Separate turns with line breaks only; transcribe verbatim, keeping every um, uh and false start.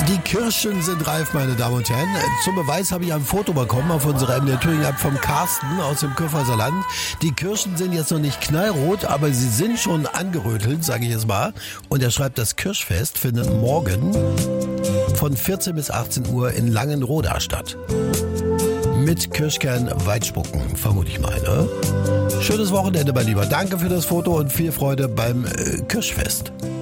Die Kirschen sind reif, meine Damen und Herren. Zum Beweis habe ich ein Foto bekommen auf unserer M D R Thüringen App vom Carsten aus dem Kürpfalzer Land. Die Kirschen sind jetzt noch nicht knallrot, aber sie sind schon angerötelt, sage ich jetzt mal. Und er schreibt, das Kirschfest findet morgen von vierzehn bis achtzehn Uhr in Langenroda statt. Mit Kirschkern-Weitspucken, vermute ich mal. Ne? Schönes Wochenende, mein Lieber. Danke für das Foto und viel Freude beim äh, Kirschfest.